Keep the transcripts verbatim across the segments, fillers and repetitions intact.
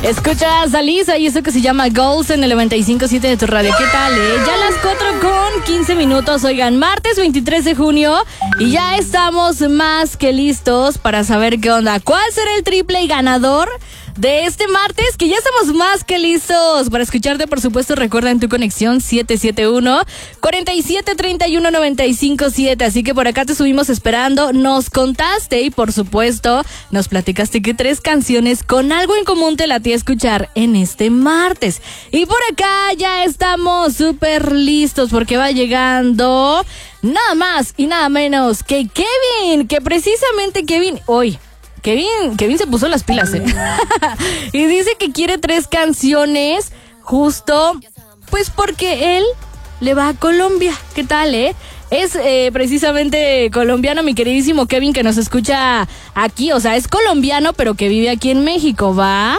Escuchas a Lisa y eso que se llama Goals en el noventa y cinco punto siete de tu radio. ¿Qué tal, eh? Ya las cuatro con quince minutos. Oigan, martes veintitrés de junio y ya estamos más que listos para saber qué onda. ¿Cuál será el triple y ganador de este martes? Que ya estamos más que listos para escucharte, por supuesto. Recuerda en tu conexión siete siete uno, cuatro siete tres uno, nueve cinco siete. Así que por acá te subimos esperando. Nos contaste y por supuesto nos platicaste que tres canciones con algo en común te latía escuchar en este martes. Y por acá ya estamos súper listos porque va llegando nada más y nada menos que Kevin. Que precisamente Kevin hoy Kevin, Kevin se puso las pilas, ¿eh? Y dice que quiere tres canciones justo, pues porque él le va a Colombia. ¿Qué tal, eh? Es eh, precisamente colombiano, mi queridísimo Kevin, que nos escucha aquí. O sea, es colombiano, pero que vive aquí en México, ¿va?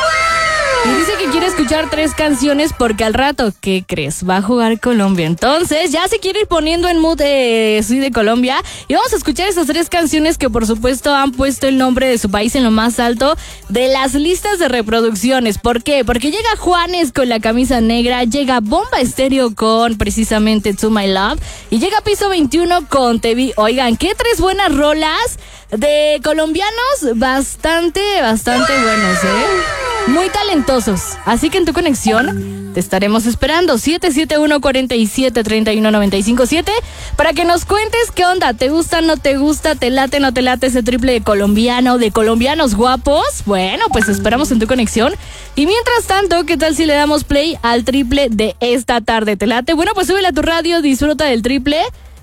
Y dice que quiere escuchar tres canciones porque al rato, ¿qué crees? Va a jugar Colombia. Entonces, ya se quiere ir poniendo en mood de soy de Colombia. Y vamos a escuchar esas tres canciones que, por supuesto, han puesto el nombre de su país en lo más alto de las listas de reproducciones. ¿Por qué? Porque llega Juanes con La Camisa Negra, llega Bomba Estéreo con, precisamente, To My Love, y llega Piso veintiuno con Te Vi. Oigan, ¿qué tres buenas rolas de colombianos? Bastante, bastante buenos, ¿eh? Muy talentosos. Así que en tu conexión te estaremos esperando. siete siete uno, cuatro siete tres uno, nueve cinco siete para que nos cuentes qué onda. ¿Te gusta, no te gusta? ¿Te late, no te late ese triple de colombiano, de colombianos guapos? Bueno, pues esperamos en tu conexión. Y mientras tanto, ¿qué tal si le damos play al triple de esta tarde? ¿Te late? Bueno, pues súbele a tu radio, disfruta del triple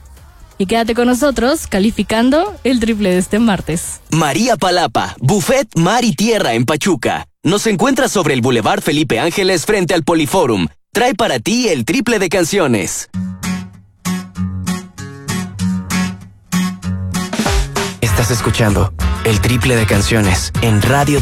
y quédate con nosotros calificando el triple de este martes. María Palapa, Buffet Mar y Tierra en Pachuca. Nos encuentras sobre el Boulevard Felipe Ángeles frente al Poliforum. Trae para ti el triple de canciones. Estás escuchando el triple de canciones en Radio